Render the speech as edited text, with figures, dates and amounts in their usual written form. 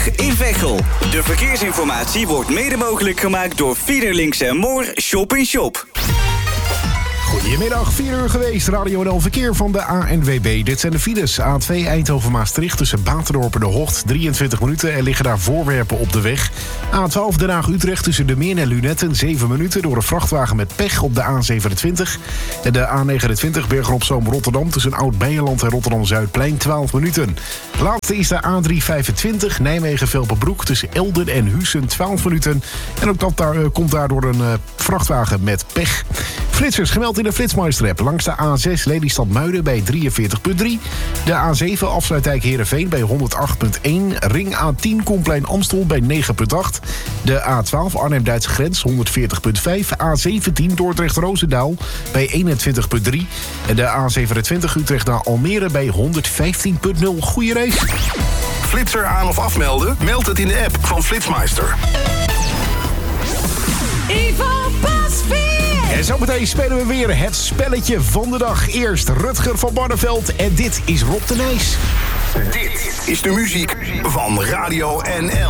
in Veghel. De verkeersinformatie wordt mede mogelijk gemaakt door Fiederlinks en Moor Shop in Shop. Goedemiddag, 4 uur geweest. Radio NL Verkeer van de ANWB. Dit zijn de files. A2 Eindhoven-Maastricht tussen Baterdorp en De Hocht. 23 minuten. Er liggen daar voorwerpen op de weg. A12 Den Haag-Utrecht tussen De Meern en Lunetten. 7 minuten door een vrachtwagen met pech op de A27. En de A29 Bergen-op-Zoom-Rotterdam tussen Oud-Beijerland en Rotterdam-Zuidplein. 12 minuten. De laatste is de A325 Nijmegen-Velpenbroek tussen Elden en Huissen. 12 minuten. En ook komt daardoor een vrachtwagen met pech. Flitsers gemeld in de Flitsmeister-app. Langs de A6 Lelystad-Muiden bij 43,3. De A7 Afsluitdijk Heerenveen bij 108,1. Ring A10 Komplein Amstel bij 9,8. De A12 Arnhem-Duitse grens 140,5. A17 Dordrecht-Roosendaal bij 21,3. En de A27 Utrecht naar Almere bij 115,0. Goeie race. Flitser aan of afmelden? Meld het in de app van Flitsmeister. Ivan Pasveer! En zometeen spelen we weer het spelletje van de dag. Eerst Rutger van Barneveld en dit is Rob de Nijs. Dit is de muziek van Radio NL.